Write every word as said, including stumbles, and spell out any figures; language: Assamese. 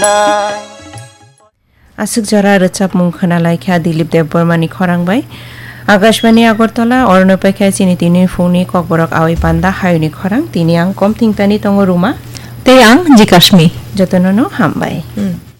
आसुक जरा रचाप मुंखना लाइखा दिलीप देव बर्मानी खरांबाय आकाशवाणी আগরতলা অরণপেক্ষা চিনি তিনি ফোনি ককবরক আওই পান্দা হায়নি খরাং তিনি আং কম থিংতানি তঙ্গ রুমা তে আং জিকাশমি যতননো হামবাই